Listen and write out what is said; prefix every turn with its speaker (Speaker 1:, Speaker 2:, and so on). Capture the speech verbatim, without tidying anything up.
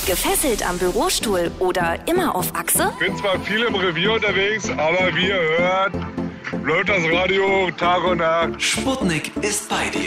Speaker 1: Gefesselt am Bürostuhl oder immer auf Achse?
Speaker 2: Ich bin zwar viel im Revier unterwegs, aber wie ihr hört, läuft das Radio Tag und Nacht.
Speaker 3: Sputnik ist bei dir.